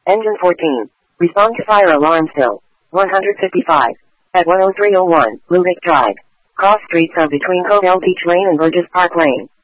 Engine 14. Respond to fire alarm still. 155. At 10301, Ludic Drive. Cross streets are between Covell Beach Lane and Burgess Park Lane.